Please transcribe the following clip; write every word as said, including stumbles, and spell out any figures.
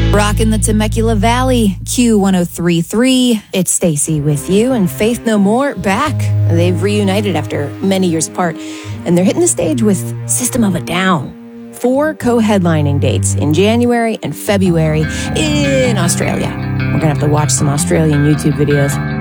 Rocking the Temecula Valley, Q one oh three point three. It's Stacy with you and Faith No More back. They've reunited after many years apart, and they're hitting the stage with System of a Down. Four co-headlining dates in January and February in Australia. We're going to have to watch some Australian YouTube videos.